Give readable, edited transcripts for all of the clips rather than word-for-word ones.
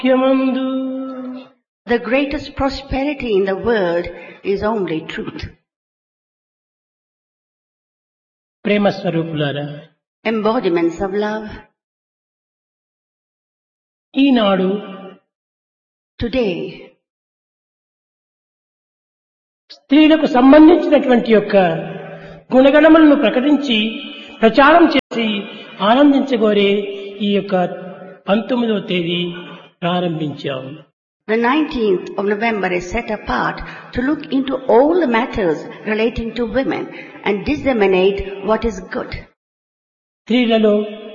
క్యమందు The greatest prosperity in the world is only truth. ప్రేమ స్వరూపులారా, Embodiments of love. Eenadu Today, స్త్రీలకు సంబంధించినటువంటి యొక్క గుణగణములను ప్రకటించి ప్రచారం చేసి ఆనందించగోరే ఈ యొక్క 19వ తేదీ ప్రారంభించాం. the 19th of November is set apart to look into all the matters relating to women and disseminate what is good. స్త్రీలలో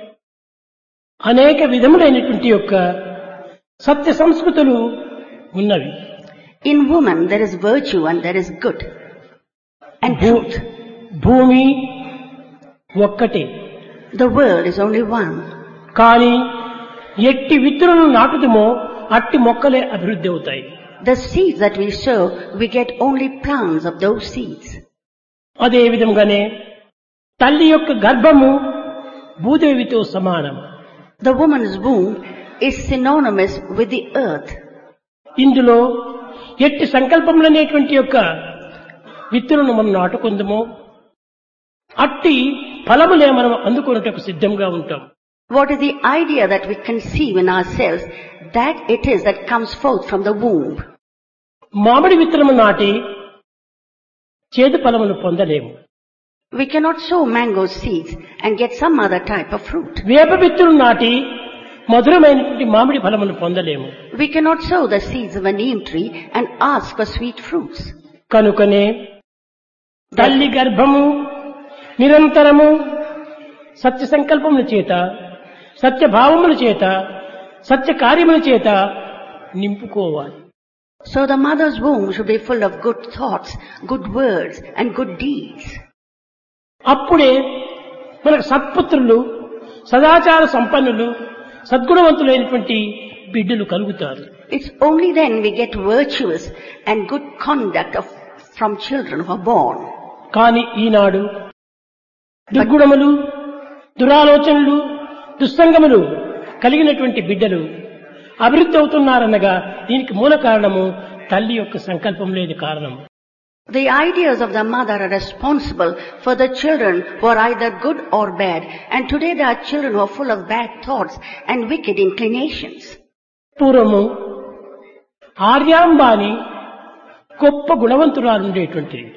అనేక విధములైనటువంటి యొక్క సత్య సంస్కృతులు ఉన్నవి. In woman there is virtue and there is good and truth. భూమి ఒక్కటే, The world is only one. కానీ ఎట్టి విత్తులను నాటుదుమో అట్టి మొక్కలే అభివృద్ధి అవుతాయి. The seeds that we sow, we get only plants of those seeds. అదే విధంగానే తల్లి యొక్క గర్భము భూదేవితో సమానం. The woman's womb is synonymous with the earth. ఇందులో ఎట్టి సంకల్పములనేటువంటి యొక్క విత్తులను మనం నాటుకుందామో అట్టి ఫలములే మనం అందుకున్నటకు సిద్ధంగా ఉంటాం. What is the idea that we conceive in ourselves, that it is that comes forth from the womb. మామిడి విత్తనము నాటి చేదు ఫలమును పొందలేము. We cannot sow mango seeds and get some other type of fruit. వేప విత్తులు నాటి మధురమైనటువంటి మామిడి ఫలమును పొందలేము. We cannot sow the seeds of a neem tree and ask for sweet fruits. కనుకనే తల్లి గర్భము నిరంతరము సత్య సంకల్పముల చేత, సత్య భావముల చేత, సత్య కార్యముల చేత నింపుకోవాలి. So the mother's womb should be full of good thoughts, good words and good deeds. అప్పుడే మనకు సత్పుత్రులు, సదాచార సంపన్నులు, సద్గుణవంతులైనటువంటి బిడ్డలు కలుగుతారు. It's only then we get virtuous and good conduct from children who are born. కానీ ఈనాడు దుర్గుణములు, దురాలోచనలు, దుస్సంగములు కలిగినటువంటి బిడ్డలు అభివృద్ధి అవుతున్నారనగా దీనికి మూల కారణము తల్లి యొక్క సంకల్పం లేని కారణం. The ideas of the mother are responsible for the children who are either good or bad, and today there are children who are full of bad thoughts and wicked inclinations. పూర్వము ఆర్యాంబాని గొప్ప గుణవంతురాలు ఉండేటువంటిది.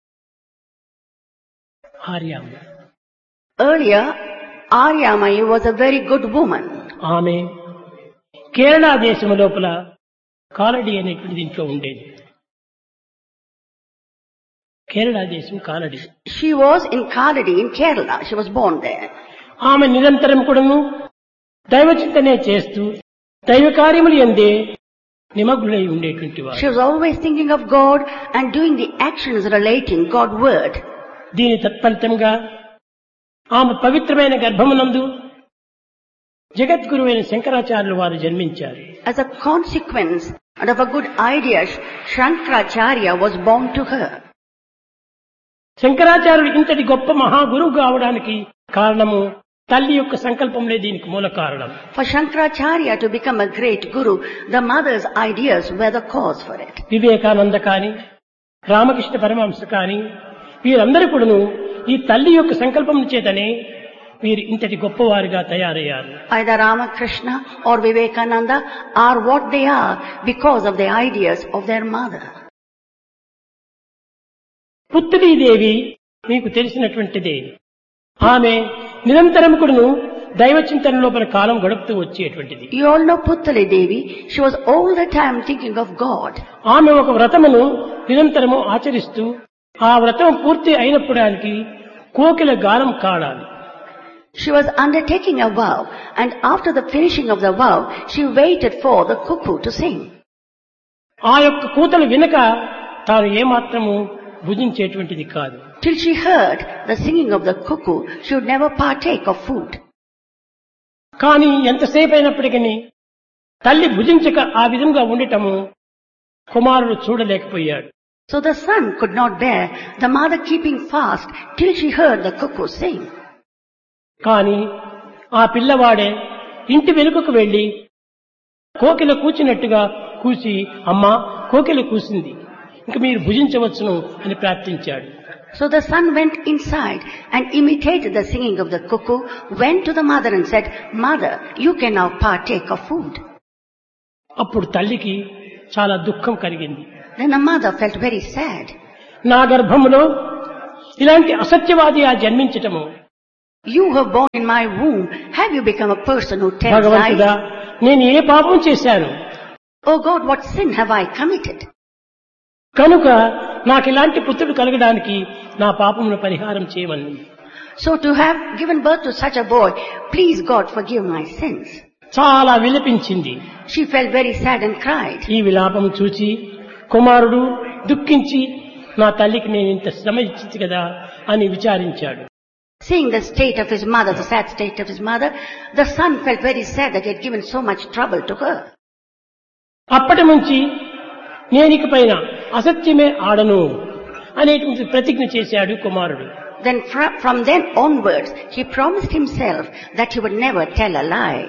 Aryamba Earlier, Aryamayi was a very good woman. ఆమె కేరళ దేశము లోపల కాలడి అనేటువంటి దీంట్లో ఉండేది. కేరళ దేశం Kalady. She was in Kaladi in Kerala. She was born there. ఆమె నిరంతరం కూడాను దైవచింతనే చేస్తూ దైవ కార్యములు యందే నిమగ్నులై ఉండేటువంటి వారు. She was always thinking of God and doing the actions relating God's word. దీని తత్ఫలితంగా ఆమె పవిత్రమైన గర్భమునందు జగద్గురువైన శంకరాచార్యులు వారు జన్మించారు. As a consequence of a good idea, Shankaracharya was born to her. శంకరాచార్యులు ఇంతటి గొప్ప మహాగురువు కావడానికి కారణము తల్లి యొక్క సంకల్పంలే దీనికి మూల కారణం. For Shankaracharya to become a great guru, the mother's ideas were the cause for it. Vivekananda కాని, రామకృష్ణ పరమహంస కాని వీరందరూ కూడాను ఈ తల్లి యొక్క సంకల్పం చేతనే వీరు ఇంతటి గొప్పవారిగా తయారయ్యారు. Either Ramakrishna or Vivekananda are what they are because of the ideas of their mother. పుత్రీదేవి మీకు తెలిసినటువంటిదే. ఆమె నిరంతరం కూడాను దైవ చింతన లోపల కాలం గడుపుతూ వచ్చేటువంటిది. You all know Puttali Devi. She was all the time thinking of God. ఆమె ఒక వ్రతమును నిరంతరము ఆచరిస్తూ ఆ వ్రతం పూర్తి అయినప్పటికీ కోకిల గానం కాడాలి. She was undertaking a vow, and after the finishing of the vow, she waited for the cuckoo to sing. ఆ యొక్క కూతలు వినక తాను ఏమాత్రము భుజించేటువంటిది కాదు. Till she heard the singing of the cuckoo, she would never partake of food. కానీ ఎంతసేపు అయినప్పటికీ తల్లి భుజించక ఆ విధంగా ఉండటము కుమారుడు చూడలేకపోయాడు. So the son could not bear the mother keeping fast till she heard the cuckoo sing. కానీ ఆ పిల్లవాడే ఇంటి వెనుకకు వెళ్లి కోకిల కూచినట్టుగా కూచి, అమ్మా కోకిల కూసింది, ఇంక మీరు భుజించవచ్చును అని ప్రార్థించాడు. So the son went inside and imitated the singing of the cuckoo, went to the mother and said, "Mother, you can now partake of food." అప్పుడు తల్లికి చాలా దుఃఖం కలిగింది. Then the mother felt very sad. నా గర్భములో ఇలాంటి అసత్యవాది జన్మించటము, You were born in my womb. Have you become a person who tells భగవంతుడా lies? నేను ఏ పాపం చేశాను, Oh God, what sin have I committed? కనుక నాకు ఇలాంటి పుత్రుడు కలగడానికి నా పాపమును పరిహారం చేయమని So to have given birth to such a boy, please God forgive my sins. చాలా విలపించింది. She felt very sad and cried. ఈ విలాపం చూచి కుమారుడు దుఃఖించి, నా తల్లికి నేను ఇంత శ్రమ ఇచ్చింది కదా అని విచారించాడు. Seeing the state of his mother, the sad state of his mother, the son felt very sad that he had given so much trouble to her. అప్పటి నుంచి నేనిక పైన అసత్యమే ఆడను అనేటువంటి ప్రతిజ్ఞ చేశాడు కుమారుడు. Then from then onwards, he promised himself that he would never tell a lie.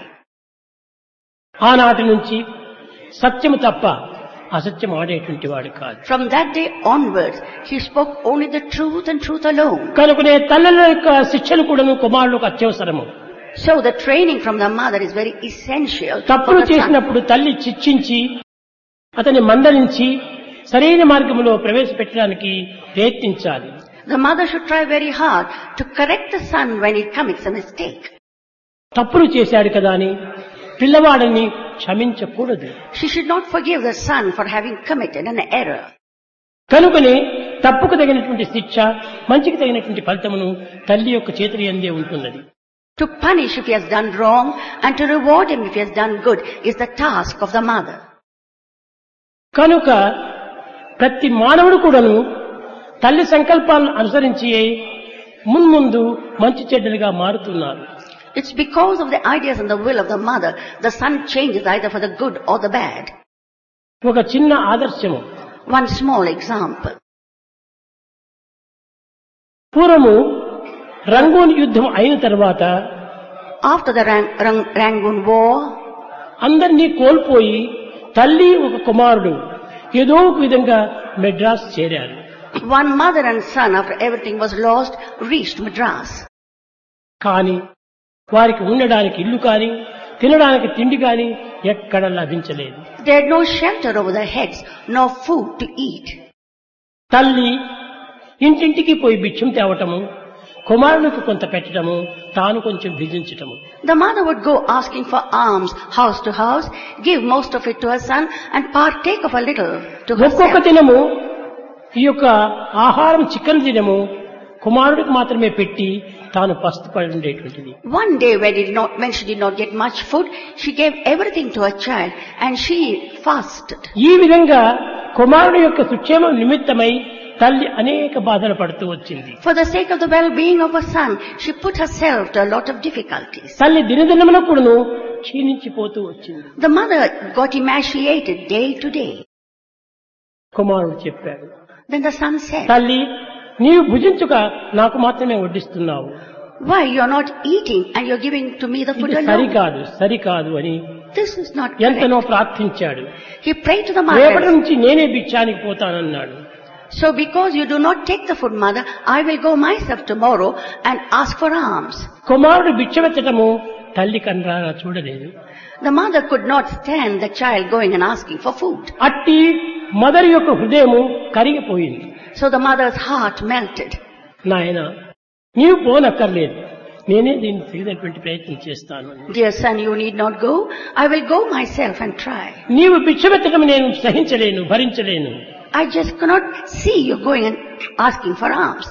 ఆనాటి నుంచి సత్యము తప్ప అసత్యం ఆడేటువంటి వాడు కాదు. From that day onwards, he spoke only the truth and truth alone. కనుకనే తల్లుల యొక్క శిక్షలు కూడాను కుమారులకు అత్యవసరము. So the training from the mother is very essential for తప్పులు the son. చేసినప్పుడు తల్లి శిక్షించి అతన్ని మందలించి సరైన మార్గంలో ప్రవేశపెట్టడానికి ప్రయత్నించాలి. The mother should try very hard to correct the son when he commits a mistake. తప్పులు చేశాడు కదా అని పిల్లవాడిని క్షమించకూడదు. She should not forgive the son for having committed an error. కనుకనే తప్పుకు తగినటువంటి శిక్ష, మంచికి తగినటువంటి ఫలితమును తల్లి యొక్క చేతుల యందే ఉంటున్నది. To punish if he has done wrong and to reward him if he has done good is the task of the mother. కనుక ప్రతి మానవుడు కూడాను తల్లి సంకల్పాలను అనుసరించి మున్ముందు మంచి చెడ్డలుగా మారుతున్నారు. It's because of the ideas and the will of the mother, the son changes either for the good or the bad. ఒక చిన్న ఆదర్శము. One small example. పూర్వము రంగూన్ యుద్ధం అయిన తర్వాత After the Rangoon War, అందరినీ కోల్పోయి తల్లి ఒక కుమారుడు ఏదో ఒక విధంగా మెడ్రాస్ చేరారు. one mother and son, after everything was lost, reached Madras. కానీ వారికి ఉండడానికి ఇల్లు కానీ తినడానికి తిండి కానీ ఎక్కడ లభించలేదు. They had no shelter over their heads, no food to eat. తల్లి ఇంటింటికి పోయి భిక్షం తేవటము, కుమారునికి కొంత పెట్టడము, తాను కొంచెం భుజించటము. The mother would go asking for alms house to house, give most of it to her son and partake of a little to ఒక్కొక్క herself. దినము ఈ యొక్క ఆహారం చికెన్ దినము కుమారుడికి మాత్రమే పెట్టి తాను పస్తుపడి ఉండేటువంటిది. One day when she did not get much food, she gave everything to her child and she fasted. ఈ విధంగా కుమారుడి యొక్క సుక్షేమం నిమిత్తమై తల్లి అనేక బాధలు పడుతూ వచ్చింది. For the sake of the well-being of her son, she put herself to a lot of difficulties. తల్లి దినదినమునప్పుడును క్షీణించిపోతూ వచ్చింది. The mother got emaciated day to day. కుమారుడు చెప్పాడు. Then the son said, తల్లి నీవు భుజించుక నాకు మాత్రమే వడ్డిస్తున్నావు, "Why you are not eating and you are giving to me the food ఇది alone? సరికాదు అని This is not ఎంతనో correct." ప్రార్థించాడు. He prayed to the రేపటి mother. నుంచి నేనే భిక్షానికి పోతానన్నాడు. So because you do not take the food, mother, I will go myself tomorrow and ask for alms. కుమారుడు భిక్షమెత్తటము తల్లి కన్రారా చూడలేదు. The mother could not stand the child going and asking for food. అట్టి mother యొక్క హృదయము కరిగిపోయింది. So the mother's heart melted. నాయన నీవు పోనక్కర్లేదు, నేనే దీన్ని తీరేటువంటి ప్రయత్నం చేస్తాను. Dear son, you need not go. I will go myself and try. నీవు భిక్షమెత్తటం నేను సహించలేను, భరించలేను. I just cannot see you going and asking for alms.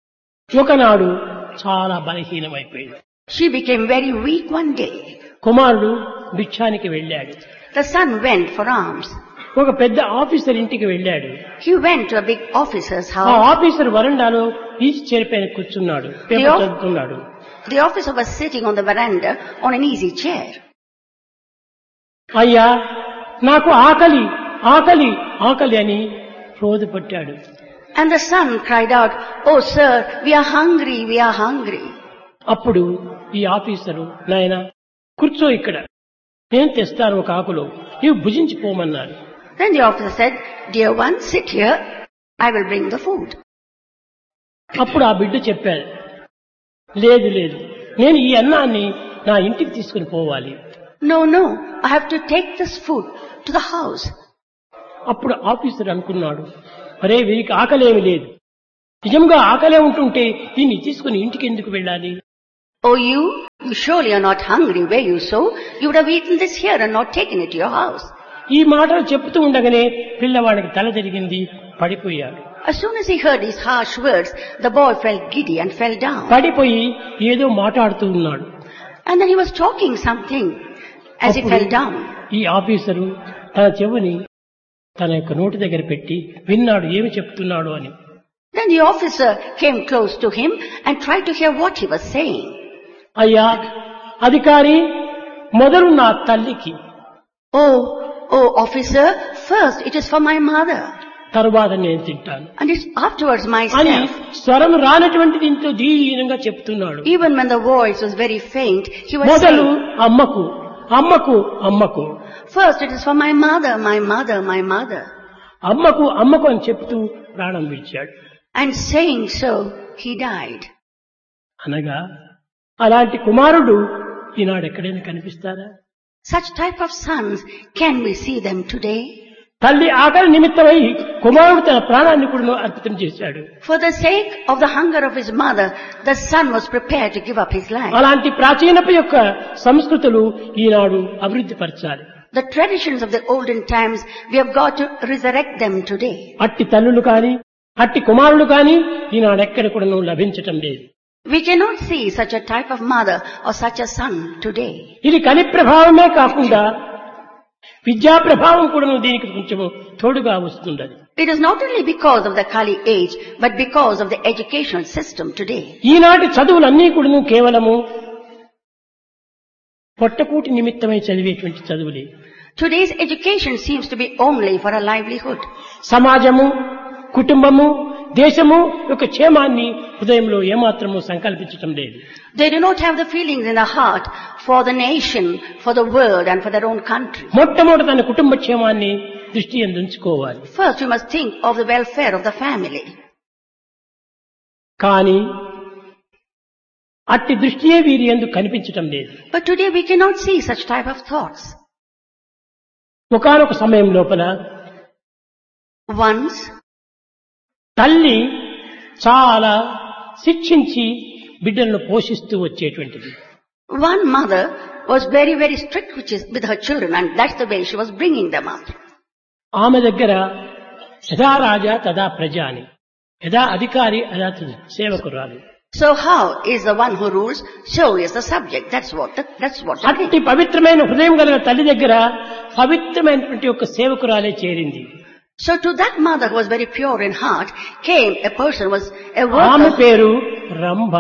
ఒకనాడు చాలా బలహీనమైపోయింది. She became very weak one day. కుమారుడు భిక్షానికి వెళ్ళాడు. The son went for alms. ఒక పెద్ద officer ఇంటికి వెళ్ళాడు. He went to a big officer's ఆ house. ఆఫీసర్ వరండాలో ఈజీ చైర్ పైన కూర్చున్నాడు, పేపర్ చదువుతున్నాడు. The officer was sitting on the veranda on an easy chair. అయ్యా నాకు ఆకలి ఆకలి ఆకలి అని రోజు పట్టాడు. And the son cried out, "Oh sir, we are hungry, we are hungry." అప్పుడు ఈ ఆఫీసరు, నాయనా కూర్చో ఇక్కడ, నేను తెస్తాను ఒక ఆకులో, నీవు భుజించిపోమన్నాడు. Then the officer said, "Dear one, sit here. I will bring the food." అప్పుడు ఆ బిడ్డ చెప్పాడు, లేదు లేదు, నేను ఈ అన్నాన్ని నా ఇంటికి తీసుకుని పోవాలి. No, no, I have to take this food to the house. అప్పుడు ఆఫీసర్ అనుకున్నాడు, మరే వీరికి ఆకలేమి లేదు, నిజంగా ఆకలే ఉంటుంటే దీన్ని తీసుకుని ఇంటికి ఎందుకు వెళ్ళాలి? Oh, you surely are not hungry, were you so? You would have eaten this here and not taken it to your house. ఈ మాటలు చెప్తూ ఉండగానే పిల్లవాడికి తల తిరిగింది, పడిపోయాడు. As soon as he heard these harsh words, the boy felt giddy and fell down. పడిపోయి ఏదో మాట్లాడుతూ ఉన్నాడు. And then he was talking something as he fell down. ఈ ఆఫీసరు తన చెవుని తన యొక్క నోటి దగ్గర పెట్టి విన్నాడు ఏమి చెప్తున్నాడు అని. Then the officer came close to him and tried to hear what he was saying. అయ్యా అధికారి, మొదలు నా తల్లికి, Oh, officer, first it is for my mother. తరువాత నేను తింటాను And it's afterwards అని myself. స్వరం రానటువంటి దీంతో దీనంగా చెప్తున్నాడు. Even when the voice was very faint, he was మొదలు saying, అమ్మకు అమ్మకు అమ్మకు, first it is for my mother, my mother, my mother. అమ్మకు అమ్మకు అని చెప్తూ ప్రాణం విడిచాడు. And saying so, he died. అనగా అలాంటి కుమారుడు ఈనాడు ఎక్కడైనా కనిపిస్తారా? Such type of sons, can we see them today? తల్లి ఆకలి నిమిత్తమై కుమారుడు తన ప్రాణాన్ని కూడా అర్పితం చేశాడు. For the sake of the hunger of his mother, the son was prepared to give up his life. అలాంటి ప్రాచీనపు యొక్క సంస్కృతులు ఈనాడు అభివృద్ధి పరచాలి. The traditions of the olden times, we have got to resurrect them today. అట్టి తల్లులు కాని అట్టి కుమారులు కాని ఈనాడు ఎక్కడ కూడా లభించటం లేదు. We cannot see such a type of mother or such a son today. ఇది కలి ప్రభావమే కాకుండా విద్యా ప్రభావం కూడా దీనికి కొంచెం తోడుగా వస్తున్నది. It is not only because of the Kali age, but because of the educational system today. ఈనాటి చదువులన్నీ కూడా కేవలము పొట్టకూటి నిమిత్తమై చదివేటువంటి చదువులే. Today's education seems to be only for a livelihood. సమాజము, కుటుంబము, దేశము యొక్క క్షేమాన్ని హృదయంలో ఏమాత్రము సంకల్పించటం లేదు. They do not have the feelings in the heart for the nation, for the world and for their own country. మొట్టమొదట తన కుటుంబ క్షేమాన్ని దృష్టి ఉంచుకోవాలి. First you must think of the welfare of the family. కానీ అట్టి దృష్టియే వీరి యందు కనిపించటం లేదు. But today we cannot see such type of thoughts. ఒకానొక సమయం లోపల Once, తల్లి చాలా శిక్షించి బిడ్డలను పోషిస్తూ వచ్చేటువంటిది. one mother was very, very strict with her children, and that's the way she was bringing them up. ఆమె దగ్గర యథా రాజా తదా ప్రజ అని, యథా అధికారి అదా సేవకురాలు. So how is the one who rules, so is the subject. That's what the అట్టి పవిత్రమైన హృదయం కలిగిన తల్లి దగ్గర పవిత్రమైనటువంటి ఒక సేవకురాలే చేరింది. So to that mother who was very pure in heart came a person, was a ఆమె worker. పేరు Rambha.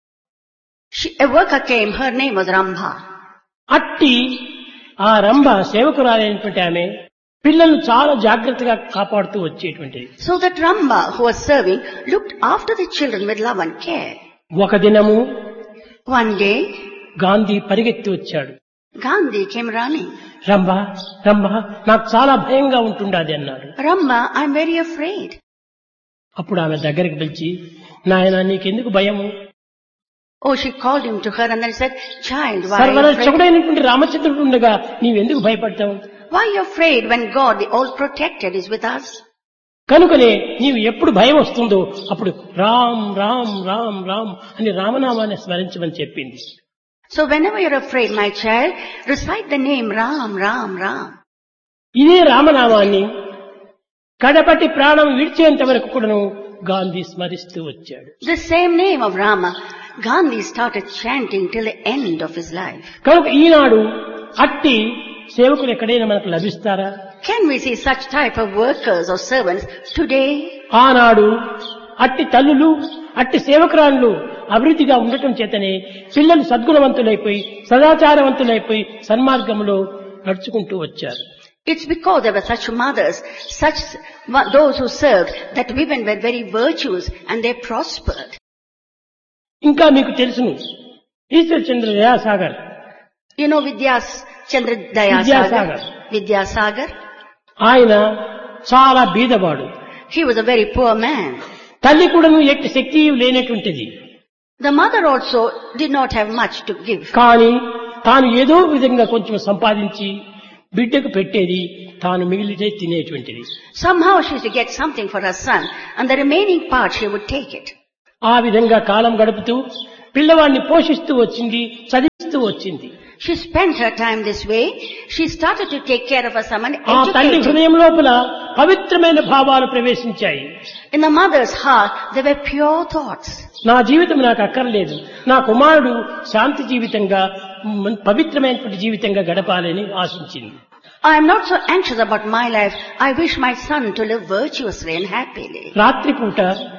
A worker came, her name was Rambha. అట్టి ఆ రంభ సేవకురాలైనటువంటి ఆమె పిల్లలను చాలా జాగ్రత్తగా కాపాడుతూ వచ్చేటువంటిది. So that Rambha who was serving looked after the children with love and care. ఒక దినము One day, గాంధీ పరిగెత్తి వచ్చాడు. Gandhi came running. Rambha Rambha నాకు చాలా భయంగా ఉంటుండాది అన్నాడు. Rambha, I'm very afraid. అప్పుడు ఆమె దగ్గరికి పిలిచి, నాయనా నీకెందుకు భయము? Oh, she called him to her and then said, child, why are you afraid? సర్వరక్షకుడైనటువంటి రామచంద్రుడు ఉండగా నీవెందుకు భయపడతావు? Why are you afraid when God, the all-protected, is with us? కనుకనే నీవు ఎప్పుడు భయం వస్తుందో అప్పుడు రామ్ రామ్ రామ్ రామ్ అని రామనామాన్ని స్మరించమని చెప్పింది. So whenever you're afraid, my child, recite the name Ram, Ram, Ram. ఇదే రామనామాన్ని కడపటి ప్రాణం విడిచేంత వరకు కూడాను గాంధీ స్మరిస్తూ వచ్చాడు. The same name of Rama, Gandhi started chanting till the end of his life. కనుక ఈనాడు అట్టి సేవకులు ఎక్కడైనా మనకు లభిస్తారా? Can we see such type of workers or servants today? ఆనాడు అట్టి తల్లులు అట్టి సేవకురాళ్ళు అభివృద్ధిగా ఉండటం చేతనే పిల్లలు సద్గుణవంతులైపోయి సదాచారవంతులైపోయి సన్మార్గంలో నడుచుకుంటూ వచ్చారు. It's because there were such mothers, those who served, that women were very virtuous and they prospered. ఇంకా మీకు తెలుసును ఈశ్వర్ చంద్ర Dayasagar. You know Vidya's Chandradaya Vidyasagar. Sagar, Vidyasagar. ఆయన చాలా బీదవాడు. He was a very poor man. తల్లి కూడాను ఎట్టి శక్తి లేనటువంటిది. The mother also did not have much to give. కానీ తాను ఏదో విధంగా కొంచెం సంపాదించి బిడ్డకు పెట్టేది, తాను మిగిలితే తినేటువంటిది. Somehow she used to get something for her son, and the remaining part she would take it. ఆ విధంగా కాలం గడుపుతూ పిల్లవాడిని పోషిస్తూ వచ్చింది, చదివిస్తూ వచ్చింది. She spent her time this way. She started to take care of her son and ఆ తల్లి educate him. హృదయం లోపల పవిత్రమైన భావాలు ప్రవేశించాయి. In the mother's heart, there were pure thoughts. నా జీవితం నాకు అక్కర్లేదు, నా కుమారుడు శాంతి జీవితంగా పవిత్రమైనటువంటి జీవితంగా గడపాలని ఆశించింది. I am not so anxious about my life. I wish my son to live virtuously and happily. రాత్రిపూట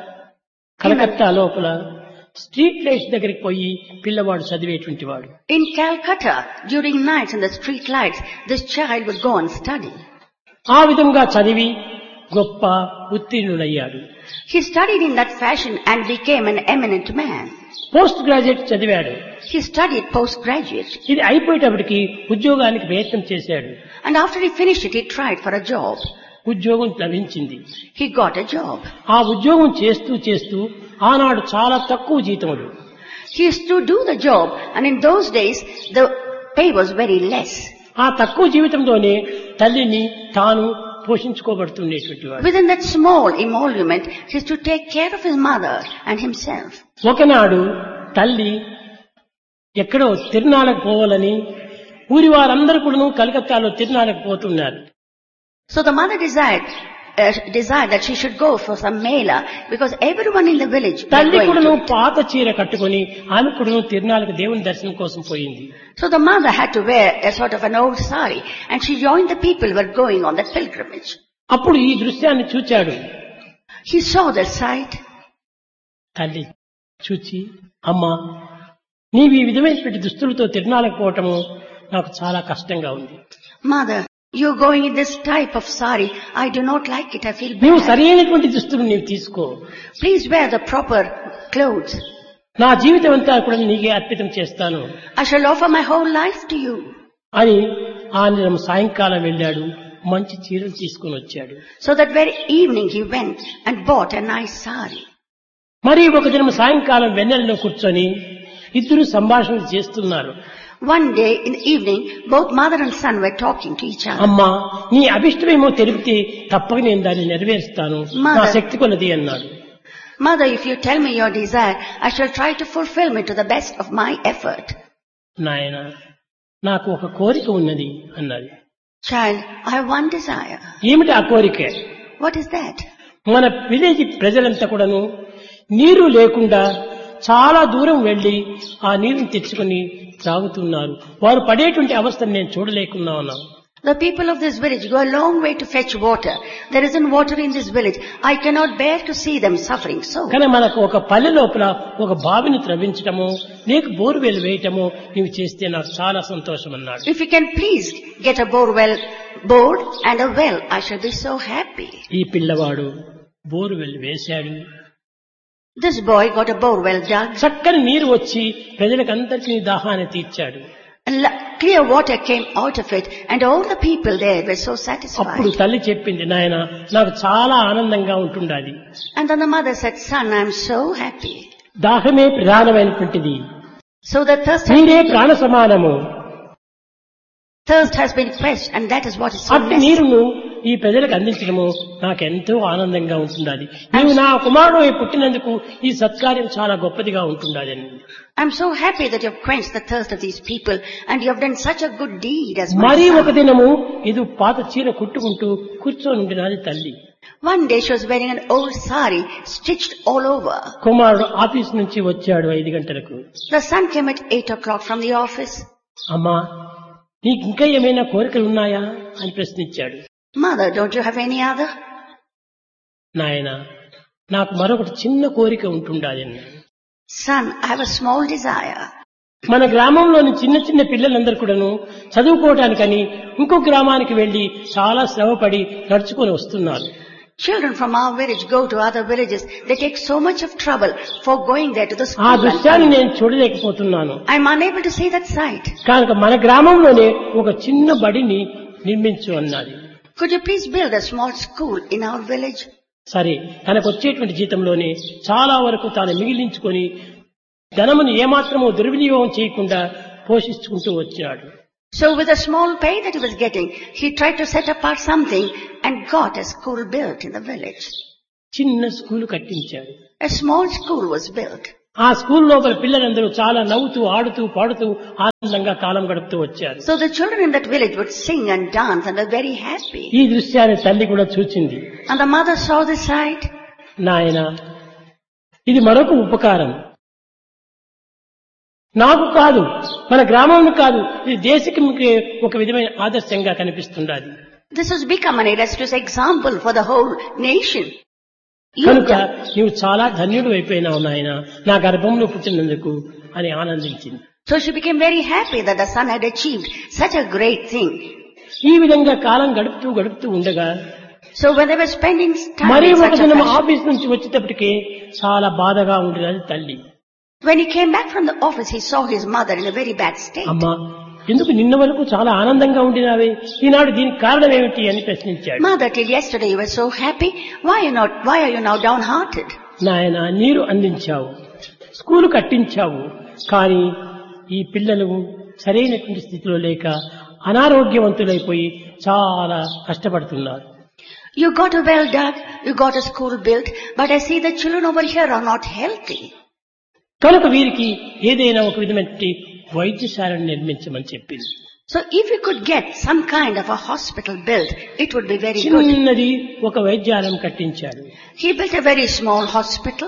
కలకత్తా లోపల స్ట్రీట్ లైట్స్ దగ్గరికి పోయి పిల్లవాడు చదివేటువంటి వాడు. In Calcutta, during nights in the street lights, this child would go and study. ఆ విధంగా చదివి గొప్ప ఉత్తీర్ణుడయ్యాడు. He studied in that fashion and became an eminent man. Post graduate చదివాడు. He studied postgraduate. ఇది అయిపోయేటప్పటికి ఉద్యోగానికి ప్రయత్నం చేశాడు. And after he finished it, he tried for a job. ఉద్యోగం లభించింది. He got a job. ఆ ఉద్యోగం చేస్తూ చేస్తూ ఆనాడు చాలా తక్కువ జీతములు. He used to do the job, and in those days, the pay was very less. ఆ తక్కువ జీవితంలోనే తల్లిని తాను పోషించుకోబడుతుండేటువంటి వాడు. Within that small emolument, he used to take care of his mother and himself. ఒకనాడు తల్లి ఎక్కడో తిరునాళ్ళకు పోవాలని ఊరి వారందరూ కూడా కలకత్తాలో తిరునాళ్ళకు పోతున్నారు. So the mother desired that she should go for some mela because everyone in the village was తల్లి going కూడాను to it. పాత చీర కట్టుకొని ఆమె కూడాను తిరునాళ్ళకు దేవుని దర్శనం కోసం పోయింది. So the mother had to wear a sort of an old sari and she joined the people who were going on that pilgrimage. అప్పుడు ఈ దృశ్యాన్ని చూచాడు. He saw that sight. తల్లి చూచి, అమ్మా నీవు ఈ విధమైనటువంటి దుస్తులతో తిరునాళ్ళకు పోవటము నాకు చాలా కష్టంగా ఉంది. Mother, you're going in this type of sari. I do not like it. I feel నీవు bad. సరైనటువంటి దుస్తులు నీవు తీసుకో. Please wear the proper clothes. నా జీవితం అంతా కూడా నీకే అర్పితం చేస్తాను I shall offer my whole life to you. అని ఆ దినం సాయంకాలం వెళ్ళాడు. మంచి చీరలు తీసుకుని వచ్చాడు. So that very evening he went and bought a nice sari. మరి ఒక దినం సాయంకాలం వెన్నెలలో కూర్చొని ఇద్దరు సంభాషణ చేస్తున్నారు. One day in the evening, both mother and son were talking to each other. అమ్మా నీ అభిష్టమేమో తెలిపితే తప్పక నేను దాన్ని నెరవేరుస్తాను, నా శక్తి కొలది అన్నాడు. Mother, if you tell me your desire, I shall try to fulfill it to the best of my effort. నాయన నాకు ఒక కోరిక ఉన్నది అన్నది. Child, I have one desire. ఏమిటి ఆ కోరిక? What is that? మన విలేజ్ ప్రజలంతా కూడాను నీరు లేకుండా చాలా దూరం వెళ్లి ఆ నీరుని తెచ్చుకొని త్రాగుతున్నారు. వారు పడేటువంటి అవస్థను నేను చూడలేకున్నా ఉన్నాను. The people of this village go a long way to fetch water. There isn't water in this village. I cannot bear to see them suffering so. కానీ మనకు ఒక పల్లె లోపల ఒక బావిని త్రవ్వించటము, నీకు బోర్వెల్ వేయటము నీవు చేస్తే నాకు చాలా సంతోషం అన్నాడు. If you can please get a borewell bored and a well, I shall be so happy. ఈ పిల్లవాడు బోర్వెల్ వేశాడు. This boy got a borewell dug. చక్కని నీరు వచ్చి ప్రజలకందరికీ దాహాన్ని తీర్చాడు. And clear water came out of it and all the people there were so అప్పుడు satisfied. తల్లి చెప్పింది, నాయన నాకు చాలా ఆనందంగా ఉంటుండాలి. And then the mother said, son, I am so happy. దాహమే ప్రధానమైనటువంటిది. So the నీరే ప్రాణ సమానము. thirst has been quenched and that is what is so అట్టి necessary. నీరును ఈ ప్రజలకు అందించడము నాకెంతో ఆనందంగా ఉంటుండాలి. నీవు నా కుమారుడు పుట్టినందుకు ఈ సత్కార్యం చాలా గొప్పదిగా ఉంటుండాలి అని. I'm so happy that you have quenched the thirst of these people and you have done such a good deed as my మరీ ఒక son. దినము ఇది పాత చీర కుట్టుకుంటూ కూర్చొని ఉండినది తల్లి. One day she was wearing an old sari stitched all over. కుమారుడు ఆఫీస్ నుంచి వచ్చాడు 5 గంటలకు. The son came at 8 o'clock from the office. అమ్మా నీకు ఇంకా ఏమైనా కోరికలు ఉన్నాయా అని ప్రశ్నించాడు. Mother, don't you have any other? నాయన నాకు మరొకటి చిన్న కోరిక ఉంటుండాలి అన్నాడు. Son, I have a small desire. మన గ్రామంలోని చిన్న చిన్న పిల్లలందరూ కూడాను చదువుకోవటానికని ఇంకో గ్రామానికి వెళ్లి చాలా శ్రమపడి నడుచుకొని వస్తున్నారు. Children from our village go to other villages. They take so much of trouble for going there to the ఆ school. and దృశ్యాన్ని coming. నేను చూడలేకపోతున్నాను. I'm unable to see that sight. కనుక మన గ్రామంలోనే ఒక చిన్న బడిని నిర్మించు అన్నది. Could you please build a small school in our village? సరే, తనకు వచ్చేటువంటి జీతంలోనే చాలా వరకు తాను మిగిలించుకొని ధనమును ఏమాత్రమూ దుర్వినియోగం చేయకుండా పోషించుకుంటూ వచ్చాడు. So with a small pay that he was getting, he tried to set apart something and got a school built in the village. చిన్న స్కూలు కట్టించాడు. A small school was built. ఆ స్కూల్ లోపల పిల్లలందరూ చాలా నవ్వుతూ ఆడుతూ పాడుతూ ఆనందంగా కాలం గడుపుతూ వచ్చారు. So the children in that village would sing and dance and were very happy. ఈ దృశ్యాన్ని తల్లి కూడా చూచింది. And the mother saw this sight. నాయనా, ఇది మరొక ఉపకారం. నాకు కాదు, మన గ్రామం కాదు, ఇది దేశకి ఒక విధమైన ఆదర్శంగా కనిపిస్తున్నది. This has become an illustrious example for the whole nation. కనుక నీవు చాలా ధన్యుడు అయిపోయినావు నాయన, నా గర్భంలో పుట్టినందుకు అని ఆనందించింది. So she became very happy that the son had achieved such a great thing. ఈ విధంగా కాలం గడుపుతూ ఉండగా So when they were spending time మరి in ఒక such a దినం fashion, ఆఫీస్ నుంచి వచ్చేటప్పటికే చాలా బాధగా ఉండేది తల్లి. when he came back from the office, he saw his mother in a very bad state. అమ్మా, ఎందుకు నిన్న వరకు చాలా ఆనందంగా ఉండినావే, ఈనాడు దీనికి కారణం ఏమిటి అని ప్రశ్నించాడు. Mother, till yesterday you were so happy. Why are you now downhearted? నాయన, నీరు అందించావు, స్కూలు కట్టించావు, కానీ ఈ పిల్లలు సరైనటువంటి స్థితిలో లేక అనారోగ్యవంతులైపోయి చాలా కష్టపడుతున్నారు. You got a well dug, you got a school built, but I see the children over here are not healthy. కనుక వీరికి ఏదైనా ఒక విధమైన వైద్యశాలను నిర్మించమని చెప్పింది. So if you could get some kind of a hospital built, it would be very good. చిన్నది ఒక వైద్యాలయం కట్టించాడు. He built a very small hospital.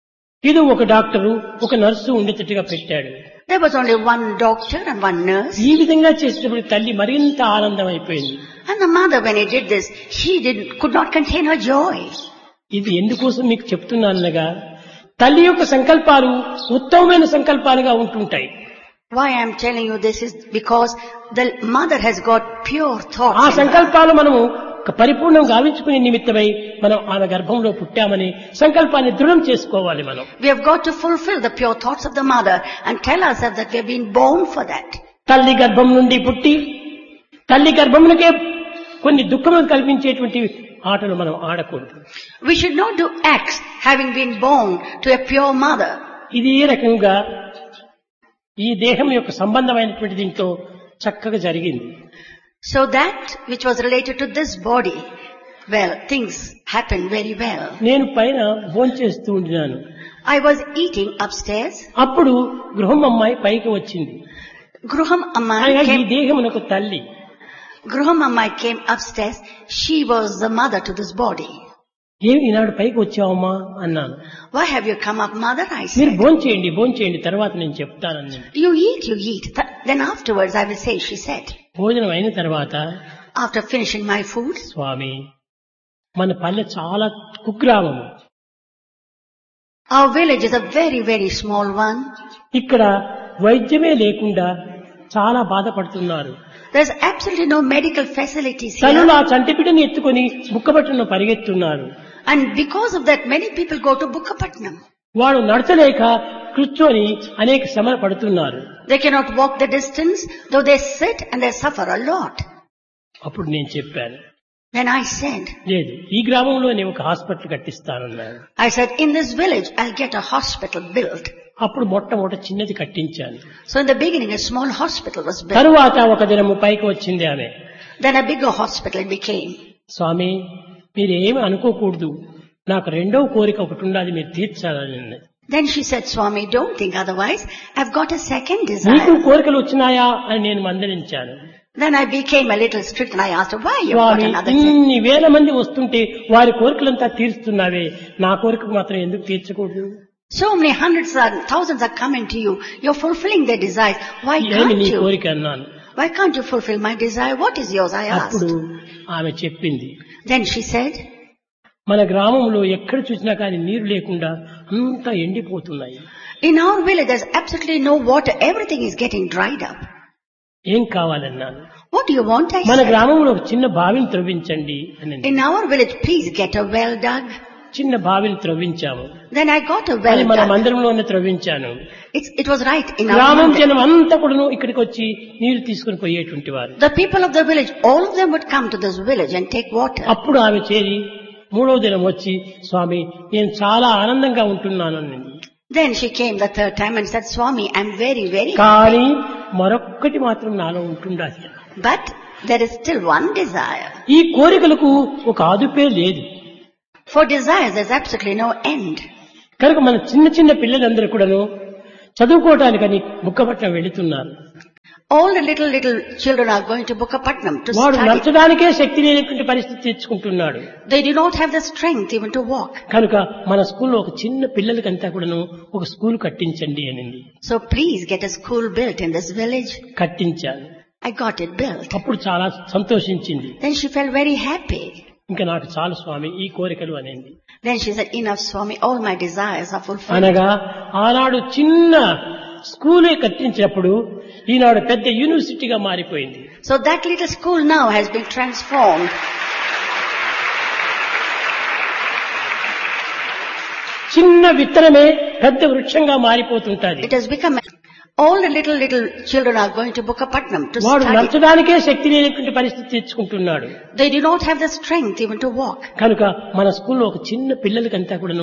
ఇది ఒక డాక్టరు ఒక నర్సు ఉండేటట్టుగా పెట్టాడు. There was only one doctor and one nurse. ఈ విధంగా చేసేటప్పుడు తల్లి మరింత ఆనందం అయిపోయింది. And the mother, when he did this, could not contain her joy. ఇది ఎందుకోసం మీకు చెప్తున్నానగా, తల్లి యొక్క సంకల్పాలు ఉత్తమమైన సంకల్పాలుగా ఉంటుంటాయి. Why I am telling you this is because the mother has got pure thoughts. ఆ in her. సంకల్పాలు మనము పరిపూర్ణం గావించుకునే నిమిత్తమై మనం ఆమె గర్భంలో పుట్టామని సంకల్పాన్ని దృఢం చేసుకోవాలి. మనం We have got to fulfill the pure thoughts of the mother and tell ourselves that we have been born for that. తల్లి గర్భం నుండి పుట్టి తల్లి గర్భములకే కొన్ని దుఃఖములు కల్పించేటువంటి ఆటలు మనం ఆడకూడదు. We should not do acts having been born to a pure mother. ఇది ఈ రకంగా ఈ దేహం యొక్క సంబంధమైనటువంటి దీంతో చక్కగా జరిగింది. So that which was related to this body, well, things happened very well. నేను పైన భోంచేస్తూ ఉండినాను. I was eating upstairs. అప్పుడు గృహం అమ్మాయి పైకి వచ్చింది. Gruham అనగా Amma ఈ దేహమునకు తల్లి. came upstairs. She was the mother to this body. ఏమి ఈనాడు పైకి వచ్చావమ్మా అన్నాను. Why have you come up, mother? I మీరు said. భోంచేయండి, తర్వాత నేను చెప్తానని. You eat. Then afterwards I will say, she said. భోజనం అయిన తర్వాత, After finishing my food, స్వామి, మన పల్లె చాలా కుగ్రామము, our village is a very, very small one. ఇక్కడ వైద్యమే లేకుండా చాలా బాధపడుతున్నారు. There's absolutely no medical facilities తల్లులు here. ఆ చంటిపిటని ఎత్తుకొని బుక్కబట్టును పరిగెత్తున్నారు. And because of that, many people go to Bukkapatnam. వాడు నడచలేక కూర్చొని అనేక శ్రమ పడుతున్నారు. They cannot walk the distance, though they sit and they suffer a lot. అప్పుడు నేను చెప్పాను, Then I said, లేదు, ఈ గ్రామంలో నేను ఒక hospital కట్టిస్తానన్నాను. I said, in this village, I'll get a hospital built. అప్పుడు మొట్టమొదట చిన్నది కట్టించాను. So in the beginning, a small hospital was built. తరువాత ఒక దినము పైకి వచ్చింది ఆమె. Then a bigger hospital it became. స్వామి, మీరేమి అనుకోకూడదు, నాకు రెండవ కోరిక ఒకటి ఉండాలి, మీరు తీర్చాలని. Then she said, Swami, don't think otherwise. I've got a second నీకు desire. కోరికలు వచ్చినాయా అని నేను మందలించాను. Then I became a little strict and I asked her, why you've got Swamy, another thing? ఇన్ని వేల మంది వస్తుంటే వారి కోరికలంతా తీరుస్తున్నావే, నా కోరిక మాత్రం ఎందుకు తీర్చకూడదు? So many hundreds and thousands are coming to you. You're fulfilling their desires. Why ఏమి can't నీ you? కోరిక అన్నాను. Why can't you fulfill my desire? What is yours? I అప్పుడు asked. ఆమె చెప్పింది, Then she said, మన గ్రామంలో ఎక్కడ చూసినా కానీ నీరు లేకుండా అంతా ఎండిపోతున్నాయి. in our village there's absolutely no water. Everything is getting dried up. ఏం కావాలన్నాను. What do you want, I మన said? గ్రామంలో ఒక చిన్న బావిని త్రవ్వించండి అని. In our village, please get a well dug. చిన్న బావిని త్రవ్వించాము. Then I got a అది well మన dug. మందిరంలోనే త్రవ్వించాను. It was right in our గ్రామం mandir. జనం అంతా కూడాను ఇక్కడికి వచ్చి నీరు తీసుకుని పోయేటువంటి వారు. The people of the village, all of them would come to this village and take water. అప్పుడు ఆమె చేరి మూడవ దినం వచ్చి, స్వామి నేను చాలా ఆనందంగా ఉంటున్నాను అన్నది. Then she came the third time and said, Swami, I'm very, very కానీ మరొక్కటి మాత్రం నాలో ఉంటుండాలి. But there is still one desire. ఈ కోరికలకు ఒక ఆదుపే లేదు. For desires, there's absolutely no end. కనుక మన చిన్న చిన్న పిల్లలందరూ కూడాను చదువుకోవటానికని బుక్కపట్నం వెళుతున్నారు. All the little children are going to Bukkapatnam to వాడు study. నడచడానికే శక్తి లేనటువంటి పరిస్థితి తెచ్చుకుంటున్నాడు. They do not have the strength even to walk. కనుక మన స్కూల్లో ఒక చిన్న పిల్లలకంతా కూడాను ఒక స్కూల్ కట్టించండి అనింది. So please get a school built in this village. కట్టించాను. I got it built. అప్పుడు చాలా సంతోషించింది. Then she felt very happy. ఇంకా నాకు చాలు స్వామి ఈ కోరికలు అనేది. Then she said, enough Swami, all my desires are fulfilled. అనగా ఆనాడు చిన్న స్కూలే కట్టించినప్పుడు ఈనాడు పెద్ద యూనివర్సిటీగా మారిపోయింది. So that little school now has been transformed. చిన్న విత్తనమే పెద్ద వృక్షంగా మారిపోతుంటది. It has become, all the little children are going to Bukkapatnam to వాడు study. నడచడానికే శక్తి లేనటువంటి పరిస్థితి తెచ్చుకుంటున్నాడు. They do not have the strength even to walk. కనుక మన స్కూల్లో ఒక చిన్న పిల్లలకంతా కూడా